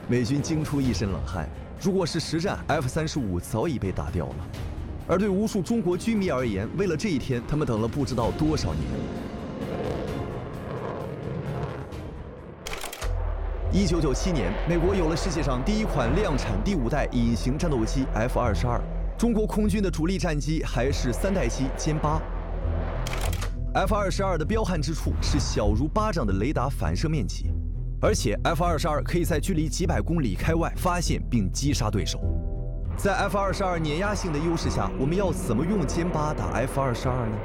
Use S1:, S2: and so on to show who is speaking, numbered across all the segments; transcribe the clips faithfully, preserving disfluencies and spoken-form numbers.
S1: 美军惊出一身冷汗。如果是实战 ，F 三十五早已被打掉了。而对无数中国军迷而言，为了这一天，他们等了不知道多少年。一九九七年，美国有了世界上第一款量产第五代隐形战斗机 F 二十二。中国空军的主力战机还是三代机歼八。F 二十二的彪悍之处是小如巴掌的雷达反射面积。 而且 F 二十二可以在距离几百公里开外发现并击杀对手。在 F 二十二碾压性的优势下，我们要怎么用歼八打 F 二十二呢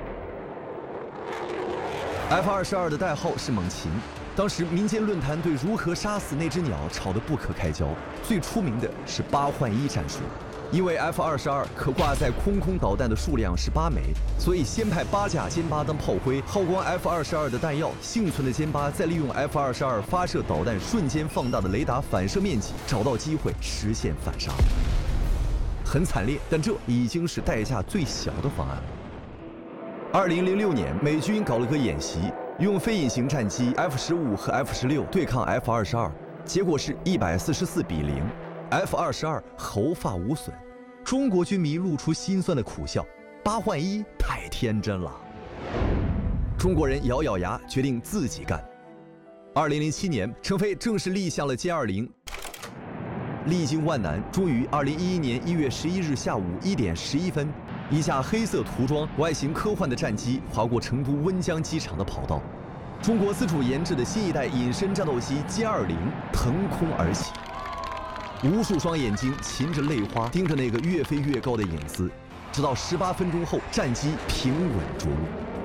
S1: ？F 二十二的代号是猛禽。当时民间论坛对如何杀死那只鸟吵得不可开交。最出名的是八换一战术，因为 F 二十二可挂载空空导弹的数量是八枚，所以先派八架歼八当炮灰，耗光 F 二十二的弹药，幸存的歼八再利用 F 二十二发射导弹瞬间放大的雷达反射面积，找到机会实现反杀。很惨烈，但这已经是代价最小的方案了。二零零六年，美军搞了个演习，用非隐形战机 F 十五和 F 十六对抗 F 二十二，结果是一百四十四比零。 F 二十二毫发无损，中国军迷露出心酸的苦笑。八换一太天真了。中国人咬咬牙决定自己干。二零零七年，成飞正式立项了歼二零。历经万难，终于二零一一年一月十一日下午一点十一分，一架黑色涂装、外形科幻的战机划过成都温江机场的跑道，中国自主研制的新一代隐身战斗机歼二零腾空而起。 无数双眼睛噙着泪花，盯着那个越飞越高的影子，直到十八分钟后，战机平稳着陆。